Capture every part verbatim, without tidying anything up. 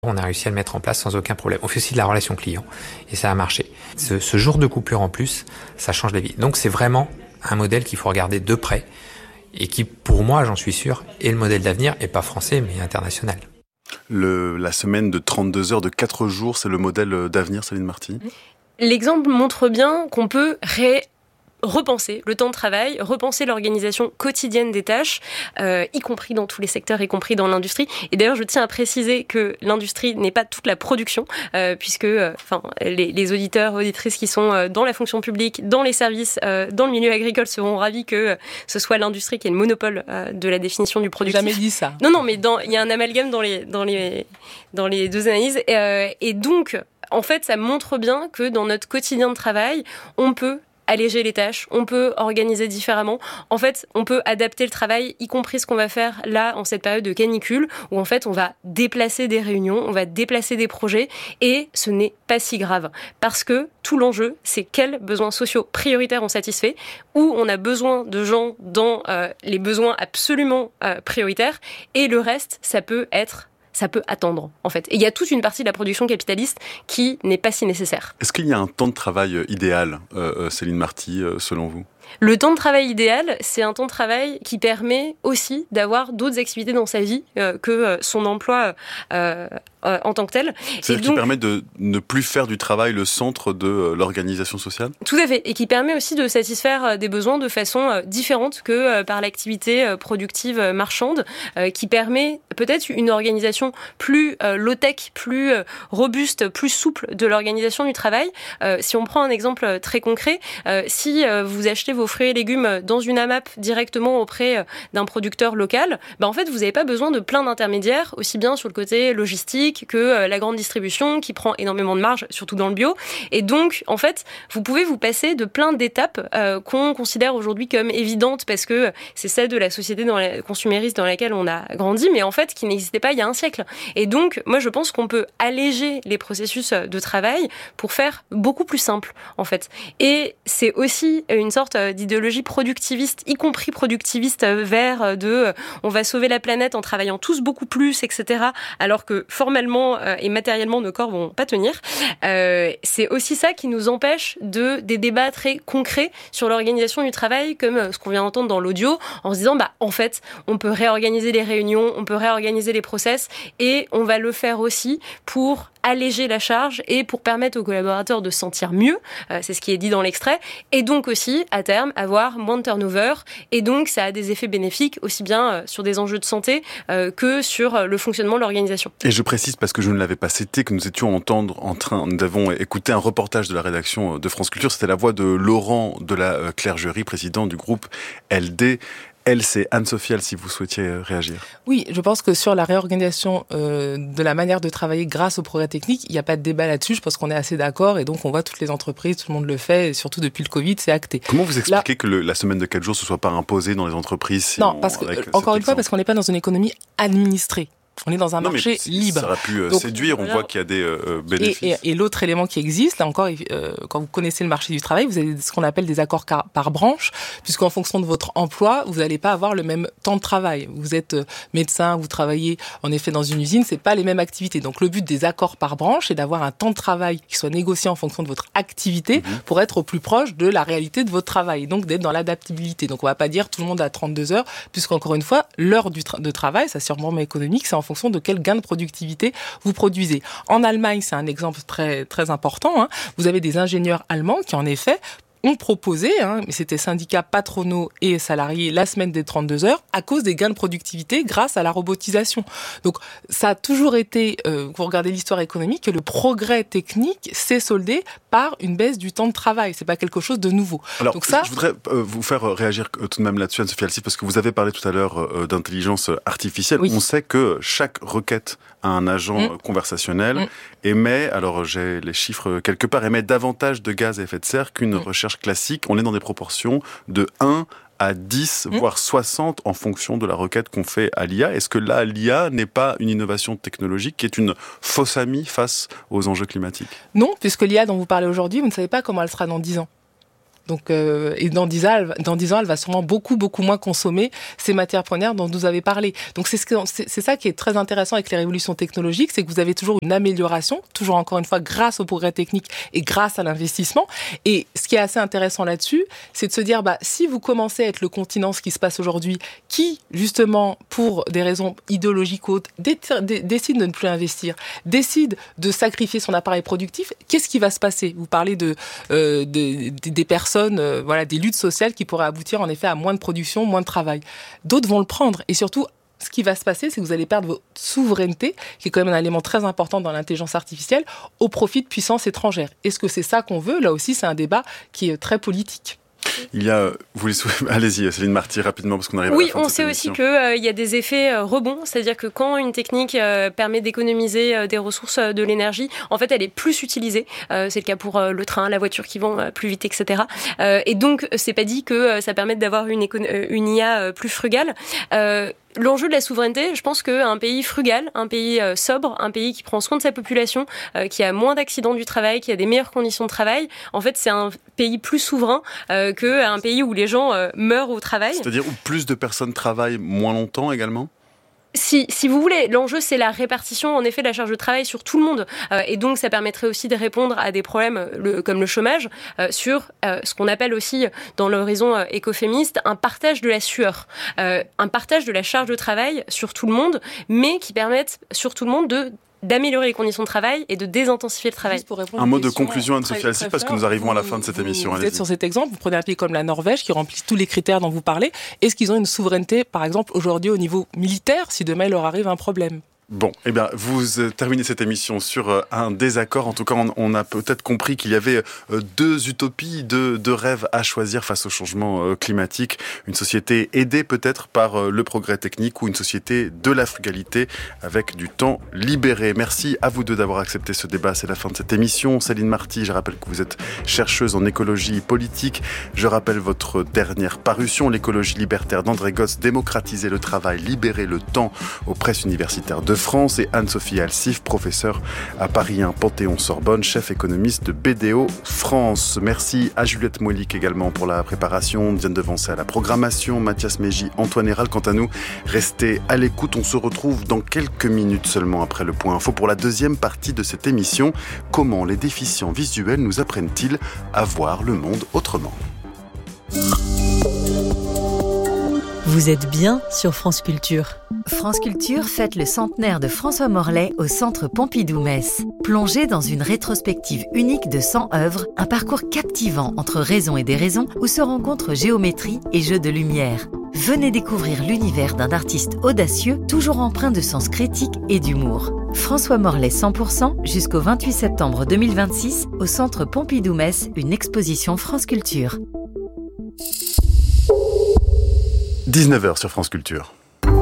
On a réussi à le mettre en place sans aucun problème. On fait aussi de la relation client et ça a marché. Ce, ce jour de coupure en plus, ça change la vie. Donc c'est vraiment un modèle qu'il faut regarder de près et qui, pour moi, j'en suis sûr, est le modèle d'avenir, et pas français, mais international. Le, la semaine de trente-deux heures, de quatre jours, c'est le modèle d'avenir, Céline Marty ? L'exemple montre bien qu'on peut ré... repenser le temps de travail, repenser l'organisation quotidienne des tâches, euh, y compris dans tous les secteurs, y compris dans l'industrie. Et d'ailleurs, je tiens à préciser que l'industrie n'est pas toute la production, euh, puisque enfin, euh, les, les auditeurs, auditrices qui sont euh, dans la fonction publique, dans les services, euh, dans le milieu agricole seront ravis que euh, ce soit l'industrie qui ait le monopole euh, de la définition du productif. J'ai jamais dit ça. Non, non, mais dans, il y a un amalgame dans les, dans les, dans les deux analyses. Et, euh, et donc, en fait, ça montre bien que dans notre quotidien de travail, on peut alléger les tâches, on peut organiser différemment. En fait, on peut adapter le travail, y compris ce qu'on va faire là, en cette période de canicule, où en fait, on va déplacer des réunions, on va déplacer des projets, et ce n'est pas si grave. Parce que tout l'enjeu, c'est quels besoins sociaux prioritaires on satisfait, où on a besoin de gens dans euh, les besoins absolument euh, prioritaires, et le reste, ça peut être ça peut attendre, en fait. Et il y a toute une partie de la production capitaliste qui n'est pas si nécessaire. Est-ce qu'il y a un temps de travail idéal, euh, Céline Marty, euh, selon vous ? Le temps de travail idéal, c'est un temps de travail qui permet aussi d'avoir d'autres activités dans sa vie euh, que euh, son emploi euh, euh, en tant que tel. C'est-à-dire qui permet de ne plus faire du travail le centre de euh, l'organisation sociale ? Tout à fait, et qui permet aussi de satisfaire euh, des besoins de façon euh, différente que euh, par l'activité euh, productive euh, marchande, euh, qui permet peut-être une organisation plus euh, low-tech, plus euh, robuste, plus souple de l'organisation du travail. Euh, si on prend un exemple très concret, euh, si euh, vous achetez vos fruits et légumes dans une AMAP directement auprès d'un producteur local, bah en fait, vous n'avez pas besoin de plein d'intermédiaires, aussi bien sur le côté logistique que la grande distribution qui prend énormément de marge, surtout dans le bio. Et donc, en fait, vous pouvez vous passer de plein d'étapes euh, qu'on considère aujourd'hui comme évidentes parce que c'est celle de la société dans la, consumériste dans laquelle on a grandi, mais en fait, qui n'existait pas il y a un siècle. Et donc, moi, je pense qu'on peut alléger les processus de travail pour faire beaucoup plus simple, en fait. Et c'est aussi une sorte d'idéologie productiviste, y compris productiviste vers de euh, on va sauver la planète en travaillant tous beaucoup plus, et cetera. Alors que formellement euh, et matériellement nos corps vont pas tenir. Euh, c'est aussi ça qui nous empêche de des débats très concrets sur l'organisation du travail, comme ce qu'on vient d'entendre dans l'audio, en se disant bah en fait on peut réorganiser les réunions, on peut réorganiser les process et on va le faire aussi pour alléger la charge et pour permettre aux collaborateurs de se sentir mieux, euh, c'est ce qui est dit dans l'extrait, et donc aussi, à terme, avoir moins de turnover, et donc ça a des effets bénéfiques aussi bien euh, sur des enjeux de santé euh, que sur euh, le fonctionnement de l'organisation. Et je précise, parce que je ne l'avais pas cité, que nous étions entendre, en train, nous avons écouté un reportage de la rédaction de France Culture, c'était la voix de Laurent de la Clergerie, président du groupe L D. Elle, c'est Anne-Sophie Al, si vous souhaitiez réagir. Oui, je pense que sur la réorganisation euh, de la manière de travailler grâce au progrès technique, il n'y a pas de débat là-dessus. Je pense qu'on est assez d'accord et donc on voit toutes les entreprises, tout le monde le fait et surtout depuis le Covid, c'est acté. Comment vous expliquez Là, que le, la semaine de quatre jours ne soit pas imposée dans les entreprises si Non, on, parce que, encore une fois, parce qu'on n'est pas dans une économie administrée. On est dans un non, marché libre. Ça aurait pu euh, Donc, séduire, on là, voit qu'il y a des euh, bénéfices. Et, et, et l'autre élément qui existe, là encore, euh, quand vous connaissez le marché du travail, vous avez ce qu'on appelle des accords car, par branche, puisqu'en fonction de votre emploi, vous n'allez pas avoir le même temps de travail. Vous êtes médecin, vous travaillez en effet dans une usine, c'est pas les mêmes activités. Donc le but des accords par branche, c'est d'avoir un temps de travail qui soit négocié en fonction de votre activité mmh. pour être au plus proche de la réalité de votre travail, et donc d'être dans l'adaptabilité. Donc on va pas dire tout le monde a trente-deux heures, puisqu'encore une fois, l'heure du tra- de travail, ça sûrement économique, c'est en fonction de quel gain de productivité vous produisez. En Allemagne, c'est un exemple très très important. Hein. Vous avez des ingénieurs allemands qui, en effet, ont proposé, hein, mais c'était syndicats patronaux et salariés, la semaine des trente-deux heures à cause des gains de productivité grâce à la robotisation. Donc, ça a toujours été, euh, vous regardez l'histoire économique, que le progrès technique s'est soldé par une baisse du temps de travail. C'est pas quelque chose de nouveau. Alors, Donc ça, je voudrais euh, vous faire réagir euh, tout de même là-dessus, Anne-Sophie Alsif, parce que vous avez parlé tout à l'heure euh, d'intelligence artificielle. Oui. On sait que chaque requête à un agent mmh. conversationnel mmh. émet, alors j'ai les chiffres quelque part, émet davantage de gaz à effet de serre qu'une mmh. recherche classique. On est dans des proportions de un à dix, mmh. voire soixante en fonction de la requête qu'on fait à l'I A. Est-ce que là, l'I A n'est pas une innovation technologique qui est une fausse amie face aux enjeux climatiques ? Non, puisque l'I A dont vous parlez aujourd'hui, vous ne savez pas comment elle sera dans dix ans. Donc, euh, et dans dix ans, dans dix ans, elle va sûrement beaucoup, beaucoup moins consommer ces matières premières dont vous avez parlé. Donc, c'est, ce que, c'est, c'est ça qui est très intéressant avec les révolutions technologiques, c'est que vous avez toujours une amélioration, toujours encore une fois grâce au progrès technique et grâce à l'investissement. Et ce qui est assez intéressant là-dessus, c'est de se dire, bah, si vous commencez à être le continent, ce qui se passe aujourd'hui, qui, justement, pour des raisons idéologiques hautes, dé- dé- décide de ne plus investir, décide de sacrifier son appareil productif, qu'est-ce qui va se passer ? Vous parlez de, euh, de, de des personnes, euh, voilà, des luttes sociales qui pourraient aboutir en effet à moins de production, moins de travail. D'autres vont le prendre. Et surtout, ce qui va se passer, c'est que vous allez perdre votre souveraineté, qui est quand même un élément très important dans l'intelligence artificielle, au profit de puissances étrangères. Est-ce que c'est ça qu'on veut ? Là aussi, c'est un débat qui est très politique. Il y a, vous les sou... allez-y, Céline Marty, rapidement, parce qu'on arrive oui, à la fin on de cette sait émission. aussi qu'il euh, y a des effets euh, rebonds, c'est-à-dire que quand une technique euh, permet d'économiser euh, des ressources euh, de l'énergie, en fait, elle est plus utilisée. Euh, c'est le cas pour euh, le train, la voiture qui vont euh, plus vite, et cetera. Euh, et donc, c'est pas dit que euh, ça permette d'avoir une, éco- une I A euh, plus frugale. Euh, L'enjeu de la souveraineté, je pense qu'un pays frugal, un pays euh, sobre, un pays qui prend soin de sa population, euh, qui a moins d'accidents du travail, qui a des meilleures conditions de travail, en fait, c'est un pays plus souverain euh, qu'un pays où les gens euh, meurent au travail. C'est-à-dire où plus de personnes travaillent moins longtemps également ? Si, si vous voulez, l'enjeu, c'est la répartition, en effet, de la charge de travail sur tout le monde. Euh, et donc, ça permettrait aussi de répondre à des problèmes le, comme le chômage, euh, sur euh, ce qu'on appelle aussi, dans l'horizon euh, écoféministe, un partage de la sueur. Euh, un partage de la charge de travail sur tout le monde, mais qui permette sur tout le monde de d'améliorer les conditions de travail et de désintensifier le travail. Un mot de conclusion, Anne-Sophie Alsif, parce que nous arrivons à la fin de cette vous, émission. Vous Allez-y. êtes sur cet exemple, vous prenez un pays comme la Norvège qui remplit tous les critères dont vous parlez. Est-ce qu'ils ont une souveraineté, par exemple, aujourd'hui au niveau militaire, si demain il leur arrive un problème ? Bon, eh bien, vous euh, terminez cette émission sur euh, un désaccord. En tout cas, on, on a peut-être compris qu'il y avait euh, deux utopies, deux, deux rêves à choisir face au changement euh, climatique. Une société aidée peut-être par euh, le progrès technique ou une société de la frugalité avec du temps libéré. Merci à vous deux d'avoir accepté ce débat. C'est la fin de cette émission. Céline Marty, je rappelle que vous êtes chercheuse en écologie politique. Je rappelle votre dernière parution, L'écologie libertaire d'André Gotz, démocratiser le travail, libérer le temps aux presses universitaires de France, et Anne-Sophie Alsif, professeure à Paris un Panthéon-Sorbonne, chef économiste de B D O France. Merci à Juliette Moilic également pour la préparation, Diane Devancé à la programmation, Mathias Mégy, Antoine Héral. Quant à nous, restez à l'écoute. On se retrouve dans quelques minutes seulement après le point info pour la deuxième partie de cette émission. Comment les déficients visuels nous apprennent-ils à voir le monde autrement ? Vous êtes bien sur France Culture. France Culture fête le centenaire de François Morlet au Centre Pompidou-Metz. Plongez dans une rétrospective unique de cent œuvres, un parcours captivant entre raison et déraison où se rencontrent géométrie et jeux de lumière. Venez découvrir l'univers d'un artiste audacieux, toujours empreint de sens critique et d'humour. François Morlet cent pour cent jusqu'au vingt-huit septembre deux mille vingt-six au Centre Pompidou-Metz, une exposition France Culture. dix-neuf heures sur France Culture.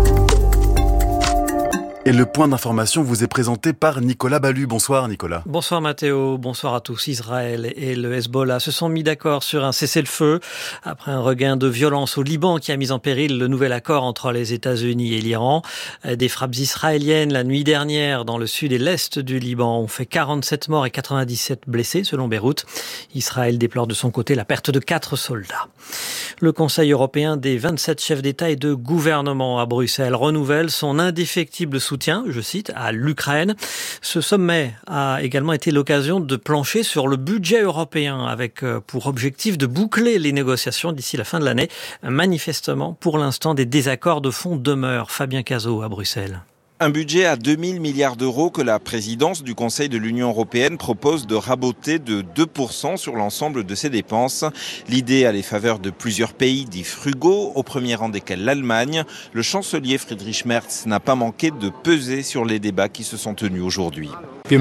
Et le point d'information vous est présenté par Nicolas Ballu. Bonsoir Nicolas. Bonsoir Mathéo, bonsoir à tous. Israël et le Hezbollah se sont mis d'accord sur un cessez-le-feu après un regain de violence au Liban qui a mis en péril le nouvel accord entre les États-Unis et l'Iran. Des frappes israéliennes la nuit dernière dans le sud et l'est du Liban ont fait quarante-sept morts et quatre-vingt-dix-sept blessés selon Beyrouth. Israël déplore de son côté la perte de quatre soldats. Le Conseil européen des vingt-sept chefs d'État et de gouvernement à Bruxelles renouvelle son indéfectible soutien, je cite, à l'Ukraine. Ce sommet a également été l'occasion de plancher sur le budget européen avec pour objectif de boucler les négociations d'ici la fin de l'année. Manifestement, pour l'instant, des désaccords de fond demeurent. Fabien Cazot à Bruxelles. Un budget à deux mille milliards d'euros que la présidence du Conseil de l'Union européenne propose de raboter de deux pour cent sur l'ensemble de ses dépenses. L'idée a les faveurs de plusieurs pays dits frugaux, au premier rang desquels l'Allemagne. Le chancelier Friedrich Merz n'a pas manqué de peser sur les débats qui se sont tenus aujourd'hui.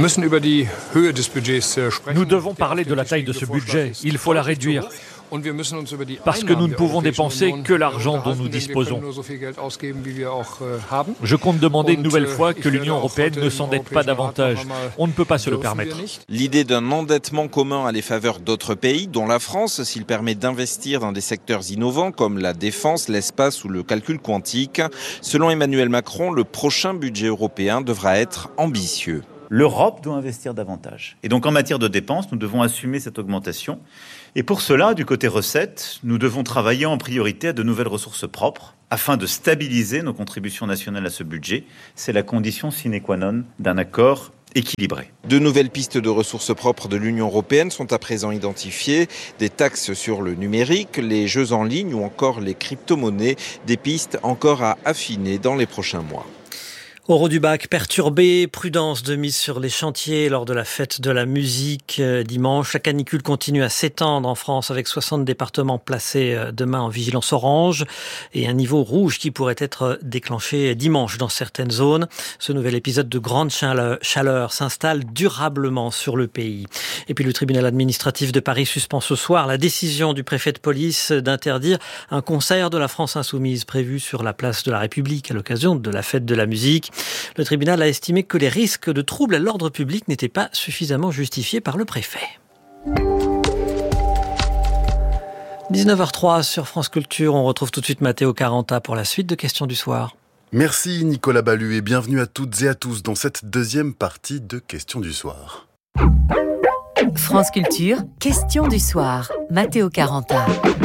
Nous devons parler de la taille de ce budget. Il faut la réduire. Parce que nous ne pouvons dépenser que l'argent dont nous disposons. Je compte demander une nouvelle fois que l'Union européenne ne s'endette pas davantage. On ne peut pas se le permettre. L'idée d'un endettement commun a les faveurs d'autres pays, dont la France, s'il permet d'investir dans des secteurs innovants comme la défense, l'espace ou le calcul quantique. Selon Emmanuel Macron, le prochain budget européen devra être ambitieux. l'Europe doit investir davantage. Et donc en matière de dépenses, nous devons assumer cette augmentation. Et pour cela, du côté recettes, nous devons travailler en priorité à de nouvelles ressources propres afin de stabiliser nos contributions nationales à ce budget. C'est la condition sine qua non d'un accord équilibré. De nouvelles pistes de ressources propres de l'Union européenne sont à présent identifiées. Des taxes sur le numérique, les jeux en ligne ou encore les crypto-monnaies. Des pistes encore à affiner dans les prochains mois. Oro du bac perturbé, prudence de mise sur les chantiers lors de la fête de la musique dimanche. La canicule continue à s'étendre en France avec soixante départements placés demain en vigilance orange et un niveau rouge qui pourrait être déclenché dimanche dans certaines zones. Ce nouvel épisode de grande chaleur s'installe durablement sur le pays. Et puis le tribunal administratif de Paris suspend ce soir la décision du préfet de police d'interdire un concert de la France Insoumise prévu sur la place de la République à l'occasion de la fête de la musique. Le tribunal a estimé que les risques de troubles à l'ordre public n'étaient pas suffisamment justifiés par le préfet. dix-neuf heures trois sur France Culture. On retrouve tout de suite Matteo Caranta pour la suite de Questions du soir. Merci Nicolas Ballu et bienvenue à toutes et à tous dans cette deuxième partie de Questions du soir. France Culture, Questions du soir. Matteo Caranta.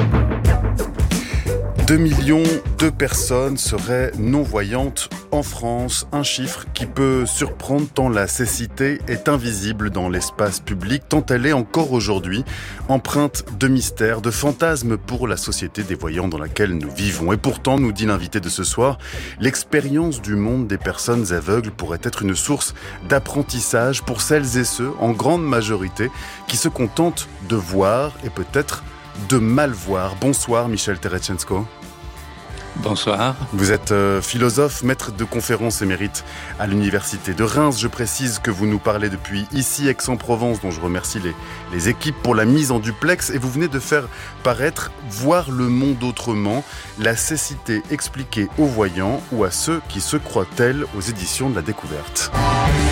deux millions de personnes seraient non-voyantes en France, un chiffre qui peut surprendre tant la cécité est invisible dans l'espace public, tant elle est encore aujourd'hui empreinte de mystère, de fantasmes pour la société des voyants dans laquelle nous vivons. Et pourtant, nous dit l'invité de ce soir, l'expérience du monde des personnes aveugles pourrait être une source d'apprentissage pour celles et ceux, en grande majorité, qui se contentent de voir et peut-être de mal voir. Bonsoir Michel Terechensko. Bonsoir. Vous êtes euh, philosophe, maître de conférences émérite à l'université de Reims. Je précise que vous nous parlez depuis ici, Aix-en-Provence, dont je remercie les, les équipes pour la mise en duplex. Et vous venez de faire paraître Voir le monde autrement, la cécité expliquée aux voyants ou à ceux qui se croient tels aux éditions de la Découverte.